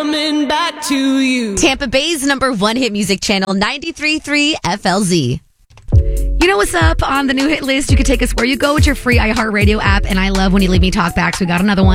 coming back to you. Tampa Bay's number one hit music channel, 93.3 FLZ. You know what's up on the new hit list? You can take us where you go with your free iHeartRadio app. And I love when you leave me talk backs. We got another one.